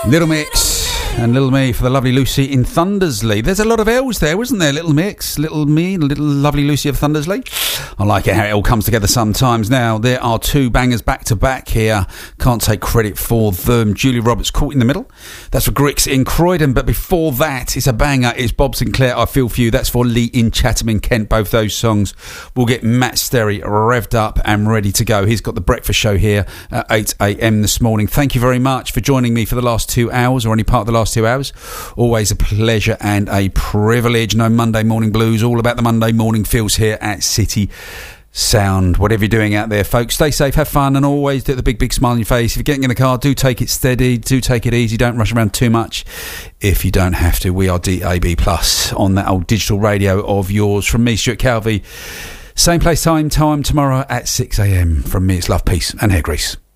Little Mix and Little Me for the lovely Lucy in Thundersley. There's a lot of L's there, isn't there? Little Mix, Little Me, Little lovely Lucy of Thundersley. I like it how it all comes together sometimes. Now, there are two bangers back to back here. Can't take credit for them. Julia Roberts, Caught in the Middle. That's for Grix in Croydon. But before that, it's a banger. It's Bob Sinclair, I Feel For You. That's for Lee in Chatham in Kent. Both those songs will get Matt Sterry revved up and ready to go. He's got the breakfast show here at 8 a.m. this morning. Thank you very much for joining me for the last 2 hours, or any part of the last 2 hours. Always a pleasure and a privilege. No Monday morning blues. All about the Monday morning feels here at City Sound. Whatever you're doing out there, folks, stay safe, have fun, and always get the big smile on your face. If you're getting in the car, do take it steady, do take it easy, don't rush around too much if you don't have to. We are DAB Plus on that old digital radio of yours. From me, Stuart Calvey, same place, time tomorrow at 6 a.m. From me, it's love, peace and hair grease.